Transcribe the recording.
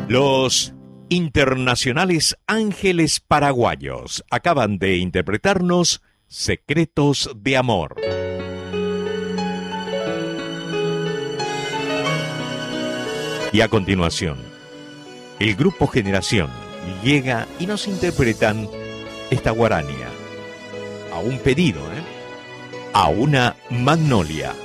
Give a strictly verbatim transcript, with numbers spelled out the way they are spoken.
Los internacionales Ángeles Paraguayos acaban de interpretarnos Secretos de Amor. Y a continuación, el Grupo Generación llega y nos interpretan esta guarania. A un pedido, ¿eh? A una magnolia.